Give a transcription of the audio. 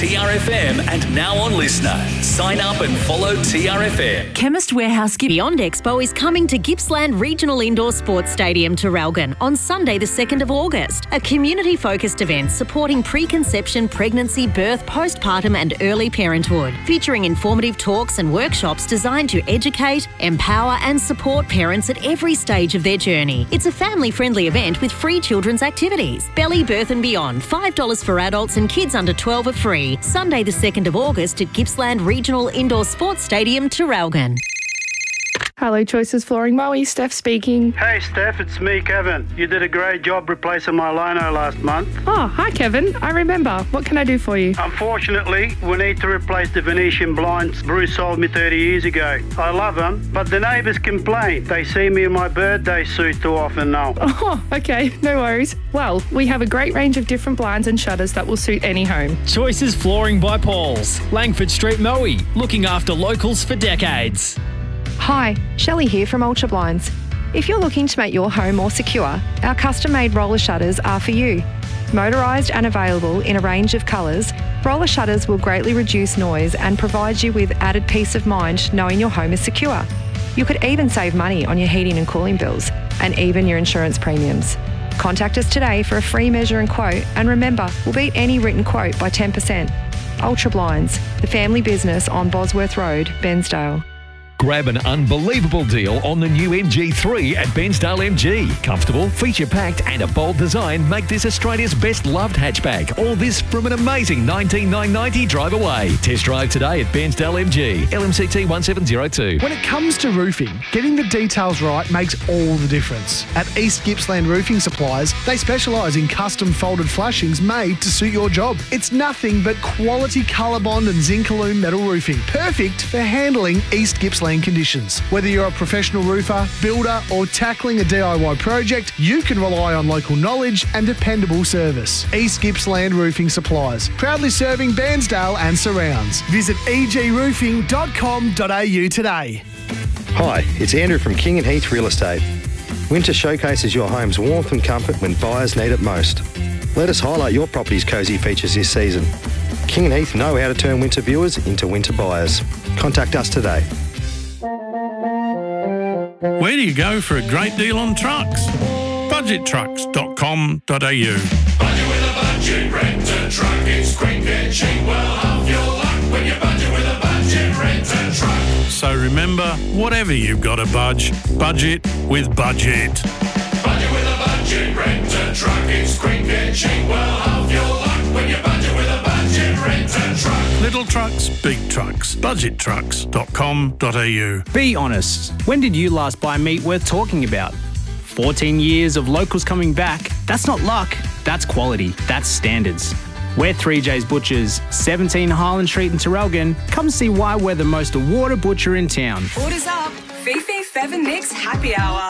TRFM and now on Listener. Sign up and follow TRFM. Chemist Warehouse Beyond Expo is coming to Gippsland Regional Indoor Sports Stadium, Traralgon on Sunday the 2nd of August. A community-focused event supporting preconception, pregnancy, birth, postpartum and early parenthood. Featuring informative talks and workshops designed to educate, empower and support parents at every stage of their journey. It's a family-friendly event with free children's activities. Belly, birth and beyond, $5 for adults and kids under 12 are free. Sunday the 2nd of August at Gippsland Regional Indoor Sports Stadium, Traralgon. Hello, Choices Flooring Moe, Steph speaking. Hey Steph, it's me, Kevin. You did a great job replacing my lino last month. Oh, hi Kevin. I remember. What can I do for you? Unfortunately, we need to replace the Venetian blinds Bruce sold me 30 years ago. I love them, but the neighbours complain. They see me in my birthday suit too often now. Oh, okay. No worries. Well, we have a great range of different blinds and shutters that will suit any home. Choices Flooring by Paul's, Langford Street, Moe, looking after locals for decades. Hi, Shelley here from Ultra Blinds. If you're looking to make your home more secure, our custom-made roller shutters are for you. Motorised and available in a range of colours, roller shutters will greatly reduce noise and provide you with added peace of mind knowing your home is secure. You could even save money on your heating and cooling bills, and even your insurance premiums. Contact us today for a free measure and quote, and remember, we'll beat any written quote by 10%. Ultra Blinds, the family business on Bosworth Road, Bensdale. Grab an unbelievable deal on the new MG3 at Bensdale MG. Comfortable, feature-packed and a bold design make this Australia's best loved hatchback. All this from an amazing $19,990 drive away. Test drive today at Bensdale MG, LMCT 1702. When it comes to roofing, getting the details right makes all the difference. At East Gippsland Roofing Supplies, they specialise in custom folded flashings made to suit your job. It's nothing but quality Colorbond and Zincalume metal roofing. Perfect for handling East Gippsland conditions. Whether you're a professional roofer, builder or tackling a DIY project, you can rely on local knowledge and dependable service. East Gippsland Roofing Supplies, proudly serving Bairnsdale and surrounds. Visit egroofing.com.au today. Hi, it's Andrew from King and Heath Real Estate. Winter showcases your home's warmth and comfort when buyers need it most. Let us highlight your property's cosy features this season. King and Heath know how to turn winter viewers into winter buyers. Contact us today. Where do you go for a great deal on trucks? Budgettrucks.com.au. Budget with a budget, rent a truck. It's quick and cheap. Well, have your luck when you budget with a budget, rent a truck. So remember, whatever you've got to budget with Budget. Budget with a budget, rent a truck. It's quick and cheap. Well, have your luck when you budget with a budget, rent a truck. Little trucks, big trucks. Budgettrucks.com.au. Be honest, when did you last buy meat worth talking about? 14 years of locals coming back. That's not luck, that's quality, that's standards. We're 3J's Butchers, 17 Highland Street in Traralgon. Come see why we're the most awarded butcher in town. Orders up. Fifi Fev and Nick's Happy Hour.